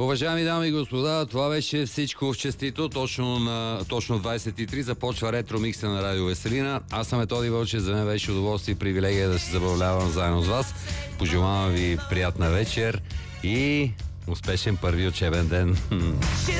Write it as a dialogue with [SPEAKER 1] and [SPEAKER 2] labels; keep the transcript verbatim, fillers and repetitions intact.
[SPEAKER 1] Уважаеми дами и господа, това беше всичко в честито. Точно на точно двайсет и три започва ретро микса на Радио Веселина. Аз съм Методи Вълчев, за мен беше удоволствие и привилегия да се забавлявам заедно с вас. Пожелавам ви приятна вечер и успешен първи учебен ден.